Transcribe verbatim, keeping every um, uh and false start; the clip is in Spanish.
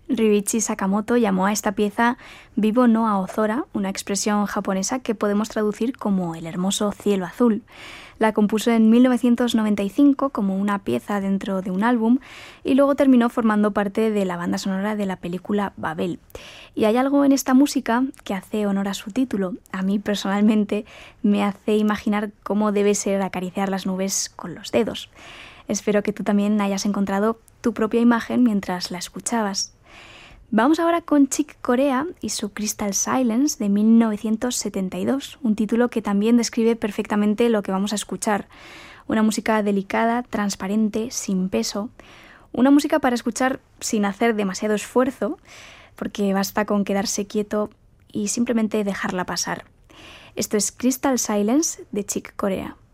Ryuichi Sakamoto llamó a esta pieza Bibo no Aozora, una expresión japonesa que podemos traducir como el hermoso cielo azul. La compuso en mil novecientos noventa y cinco como una pieza dentro de un álbum y luego terminó formando parte de la banda sonora de la película Babel. Y hay algo en esta música que hace honor a su título. A mí personalmente me hace imaginar cómo debe ser acariciar las nubes con los dedos. Espero que tú también hayas encontrado tu propia imagen mientras la escuchabas. Vamos ahora con Chick Corea y su Crystal Silence de mil novecientos setenta y dos, un título que también describe perfectamente lo que vamos a escuchar. Una música delicada, transparente, sin peso. Una música para escuchar sin hacer demasiado esfuerzo, porque basta con quedarse quieto y simplemente dejarla pasar. Esto es Crystal Silence de Chick Corea.